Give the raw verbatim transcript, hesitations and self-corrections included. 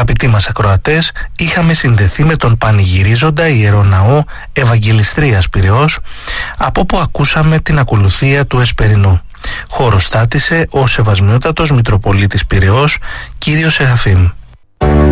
Αγαπητοί μας ακροατές, είχαμε συνδεθεί με τον πανηγυρίζοντα Ιερό Ναό Ευαγγελιστρίας Πειραιώς, από όπου ακούσαμε την ακολουθία του Εσπερινού. Χοροστάτησε ο Σεβασμιότατος Μητροπολίτης Πειραιώς, κύριος Σεραφείμ.